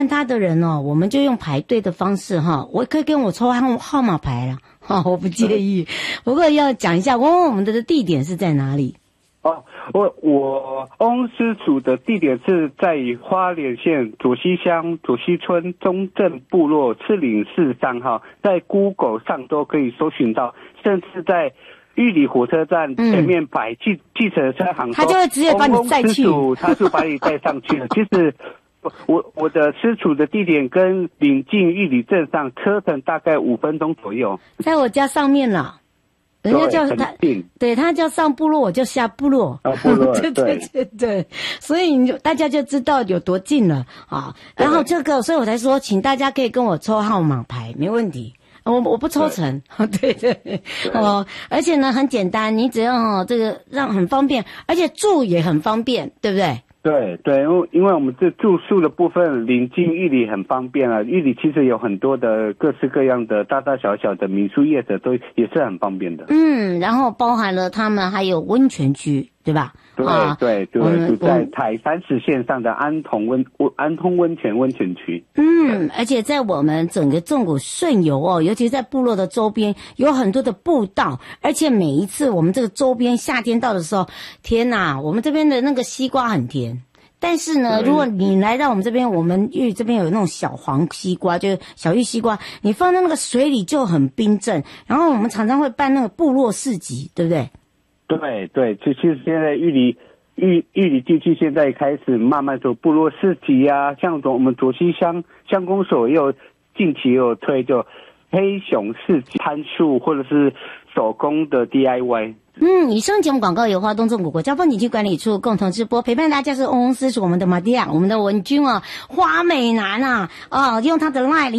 他的人哦，我们就用排队的方式哈，我可以跟我抽号码牌了哈，我不介意。不过要讲一下，我们的地点是在哪里？ 我翁师祖的地点是在花莲县左溪乡左溪村中正部落赤岭市3号，在 Google 上都可以搜寻到，甚至在玉里火车站前面摆计程车行， 他就会直接把你载去， 他就把你带上去了。其实我的师祖的地点跟临近玉里镇上车程大概5分钟左右，在我家上面了。人家叫他，对他叫上部落，我就下部落。 部落， 对，所以大家就知道有多近了啊。然后所以我才说，请大家可以跟我抽号码牌，没问题。我不抽成，对而且呢很简单，你只要这个让很方便，而且住也很方便，对不对？ 对，因为我们这住宿的部分临近玉里很方便啊，玉里其实有很多的各式各样的大大小小的民宿业者都也是很方便的。 然后包含了他们还有温泉区，对吧？ 对，就在台30线上的安通温泉区。 而且在我们整个纵谷顺游哦，尤其在部落的周边有很多的步道，而且每一次我们这个周边夏天到的时候，天哪，我们这边的那个西瓜很甜。但是呢，如果你来到我们这边，我们玉这边有那种小黄西瓜，就是小玉西瓜，你放在那个水里就很冰镇。然后我们常常会办那个部落市集，对不对？ 对，其实现在玉里地区现在开始慢慢做部落市集啊，像我们左溪乡公所近期也有推就黑熊市集攀树或者是手工的 DIY。 以上节目广告由花东纵谷国家风景区管理处共同直播，陪伴大家是翁师祖我们的玛蒂亚，我们的文君花美男用他的 LINE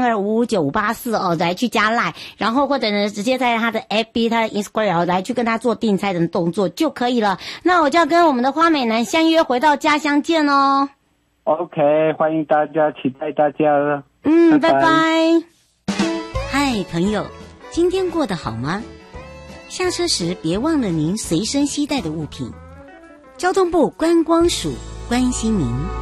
0932559584来去加 LINE， 然后或者呢直接在他的 FB 他的 Instagram 来去跟他做订菜的动作就可以了。那我就要跟我们的花美男相约回到家乡见哦。 OK， 欢迎大家，期待大家了。 拜拜。嗨，朋友，今天过得好吗？下车时别忘了您随身携带的物品。交通部观光署关心您。